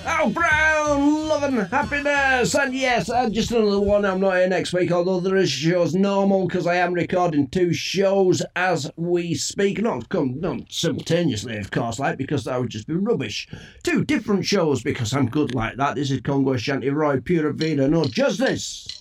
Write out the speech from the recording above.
Oh, Brown, love and happiness. And yes, just another one. I'm not here next week, although there is shows normal because I am recording 2 shows as we speak. Not simultaneously, of course, because that would just be rubbish. 2 different shows because I'm good like that. This is Congo Shanty Roy, Pura Vida, No Justice.